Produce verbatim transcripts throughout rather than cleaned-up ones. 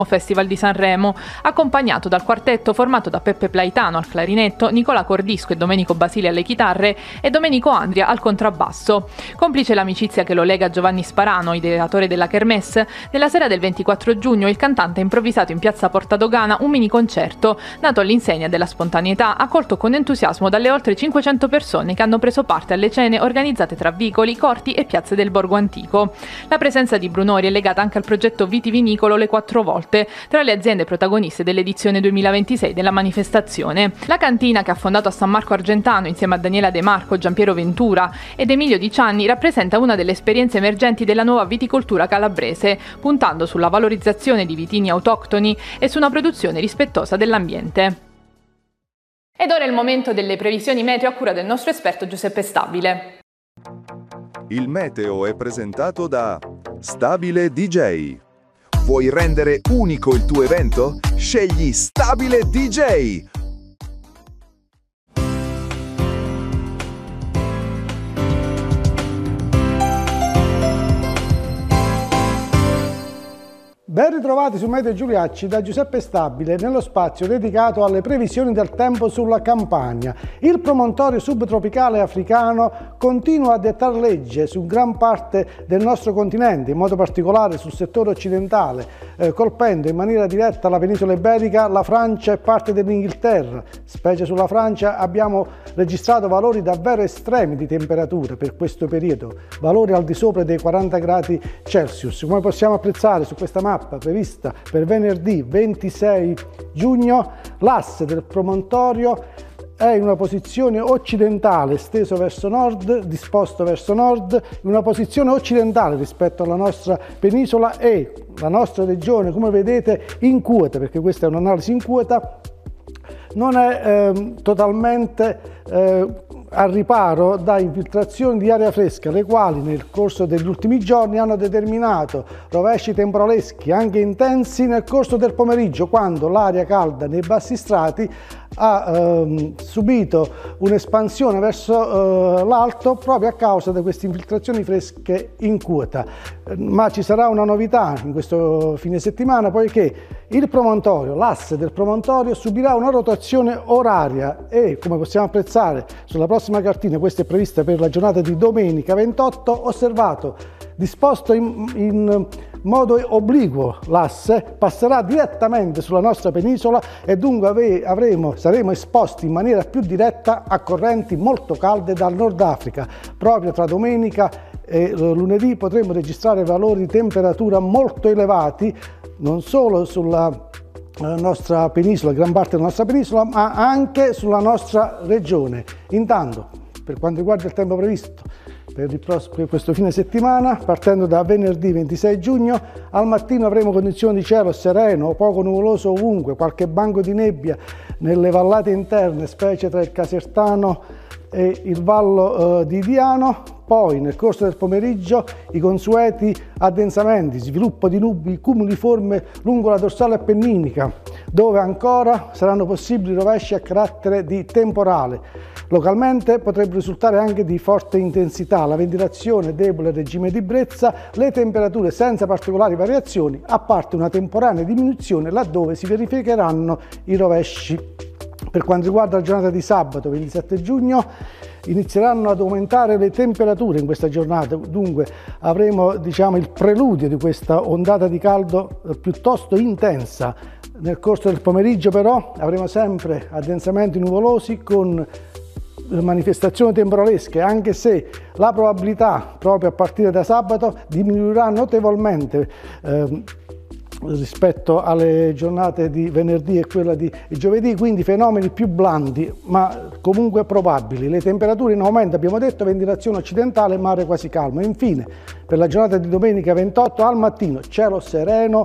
Festival di Sanremo, accompagnato dal quartetto formato da Peppe Plaitano al clarinetto, Nicola Cordisco e Domenico Basile alle chitarre e Domenico Andria al contrabbasso. Complice l'amicizia che lo lega a Giovanni Sparano, ideatore della Kermesse, nella sera del ventiquattro giugno il cantante ha improvvisato in piazza Porta Dogana un mini concerto, nato all'insegna della spontaneità, accolto con entusiasmo dalle oltre cinquecento persone che hanno preso parte alle cene organizzate tra vicoli, corti e piazze del Borgo Antico. La presenza di Brunori è legata anche al progetto Vitivinicolo Le Quattro Volte, tra le aziende protagoniste dell'edizione duemilaventisei della manifestazione. La cantina, che ha fondato a San Marco Argentano insieme a Daniela De Marco, Giampiero Ventura ed Emilio Di Cianni, rappresenta una delle esperienze emergenti della nuova viticoltura calabrese, puntando sulla valorizzazione di vitini autoctoni e su una produzione rispettosa dell'ambiente. Ed ora è il momento delle previsioni meteo a cura del nostro esperto Giuseppe Stabile. Il meteo è presentato da Stabile D J. Vuoi rendere unico il tuo evento? Scegli Stabile D J! Ben ritrovati su Meteo Giuliacci da Giuseppe Stabile nello spazio dedicato alle previsioni del tempo sulla Campania. Il promontorio subtropicale africano continua a dettare legge su gran parte del nostro continente, in modo particolare sul settore occidentale, eh, colpendo in maniera diretta la penisola iberica, la Francia e parte dell'Inghilterra. Specie sulla Francia abbiamo registrato valori davvero estremi di temperature per questo periodo, valori al di sopra dei quaranta gradi Celsius. Come possiamo apprezzare su questa mappa prevista per venerdì ventisei giugno, l'asse del promontorio è in una posizione occidentale, steso verso nord, disposto verso nord, in una posizione occidentale rispetto alla nostra penisola, e la nostra regione, come vedete, incute, perché questa è un'analisi incute, non è eh, totalmente eh, al riparo da infiltrazioni di aria fresca, le quali nel corso degli ultimi giorni hanno determinato rovesci temporaleschi anche intensi nel corso del pomeriggio, quando l'aria calda nei bassi strati ha ehm, subito un'espansione verso eh, l'alto proprio a causa di queste infiltrazioni fresche in quota. Ma ci sarà una novità in questo fine settimana, poiché il promontorio, l'asse del promontorio, subirà una rotazione oraria e, come possiamo apprezzare sulla prossima cartina, questa è prevista per la giornata di domenica ventotto, osservato, disposto in, in modo obliquo l'asse, passerà direttamente sulla nostra penisola e dunque avremo, saremo esposti in maniera più diretta a correnti molto calde dal Nord Africa. Proprio tra domenica e lunedì potremo registrare valori di temperatura molto elevati, non solo sulla nostra penisola, gran parte della nostra penisola, ma anche sulla nostra regione. Intanto, per quanto riguarda il tempo previsto per, il prossimo, per questo fine settimana, partendo da venerdì ventisei giugno, al mattino avremo condizioni di cielo sereno o poco nuvoloso ovunque, qualche banco di nebbia nelle vallate interne, specie tra il Casertano e il Vallo eh, di Diano. Poi nel corso del pomeriggio i consueti addensamenti, sviluppo di nubi cumuliforme lungo la dorsale appenninica, dove ancora saranno possibili rovesci a carattere di temporale. Localmente potrebbe risultare anche di forte intensità, la ventilazione debole regime di brezza, le temperature senza particolari variazioni, a parte una temporanea diminuzione laddove si verificheranno i rovesci. Per quanto riguarda la giornata di sabato ventisette giugno, inizieranno ad aumentare le temperature in questa giornata, dunque avremo, diciamo, il preludio di questa ondata di caldo piuttosto intensa. Nel corso del pomeriggio però avremo sempre addensamenti nuvolosi con manifestazioni temporalesche, anche se la probabilità proprio a partire da sabato diminuirà notevolmente eh, rispetto alle giornate di venerdì e quella di giovedì, quindi fenomeni più blandi ma comunque probabili. Le temperature in aumento, abbiamo detto, ventilazione occidentale, mare quasi calmo. Infine, per la giornata di domenica ventotto, al mattino cielo sereno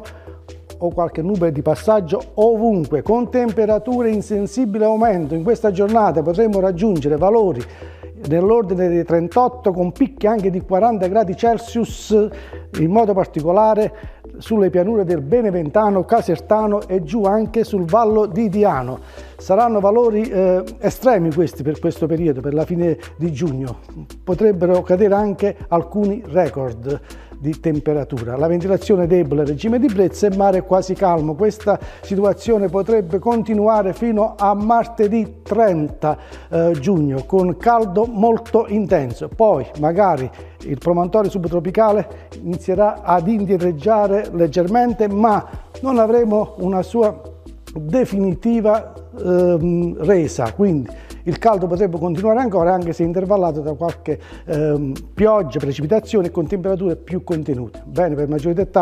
o qualche nube di passaggio ovunque, con temperature in sensibile aumento. In questa giornata potremo raggiungere valori nell'ordine dei trentotto, con picchi anche di quaranta gradi Celsius, in modo particolare sulle pianure del Beneventano, Casertano e giù anche sul Vallo di Diano. Saranno valori eh, estremi questi per questo periodo, per la fine di giugno. Potrebbero cadere anche alcuni record. di temperatura. La ventilazione debole, regime di brezza e mare quasi calmo. Questa situazione potrebbe continuare fino a martedì trenta eh, giugno con caldo molto intenso. Poi magari il promontorio subtropicale inizierà ad indietreggiare leggermente, ma non avremo una sua definitiva ehm, resa, quindi il caldo potrebbe continuare ancora, anche se intervallato da qualche ehm, pioggia, precipitazione, con temperature più contenute. Bene, per maggiori dettagli